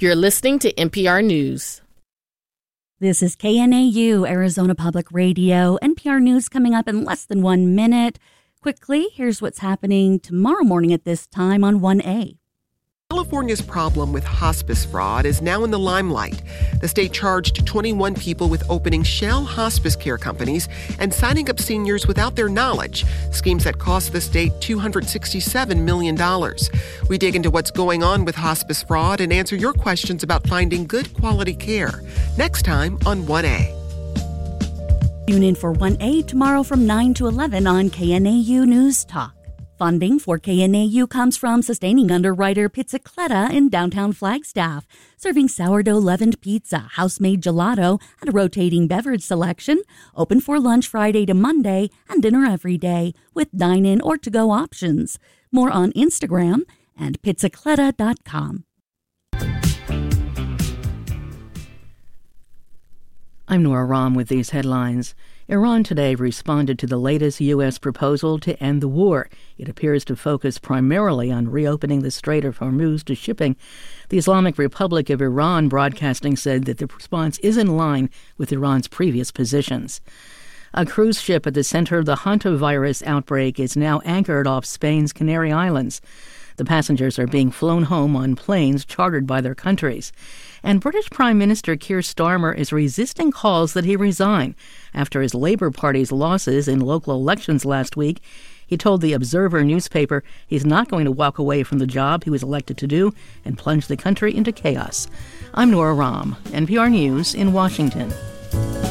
You're listening to NPR News. This is KNAU, Arizona Public Radio. NPR News coming up in less than 1 minute. Quickly, here's what's happening tomorrow morning at this time on 1A. California's problem with hospice fraud is now in the limelight. The state charged 21 people with opening shell hospice care companies and signing up seniors without their knowledge, schemes that cost the state $267 million. We dig into what's going on with hospice fraud and answer your questions about finding good quality care. Next time on 1A. Tune in for 1A tomorrow from 9 to 11 on KNAU News Talk. Funding for KNAU comes from sustaining underwriter Pizzicletta in downtown Flagstaff, serving sourdough leavened pizza, house-made gelato, and a rotating beverage selection. Open for lunch Friday to Monday and dinner every day with dine-in or to-go options. More on Instagram and pizzicletta.com. I'm Nora Rahm with these headlines. Iran today responded to the latest U.S. proposal to end the war. It appears to focus primarily on reopening the Strait of Hormuz to shipping. The Islamic Republic of Iran broadcasting said that the response is in line with Iran's previous positions. A cruise ship at the center of the hantavirus outbreak is now anchored off Spain's Canary Islands. The passengers are being flown home on planes chartered by their countries. And British Prime Minister Keir Starmer is resisting calls that he resign after his Labour Party's losses in local elections last week. He told the Observer newspaper he's not going to walk away from the job he was elected to do and plunge the country into chaos. I'm Nora Rahm, NPR News in Washington.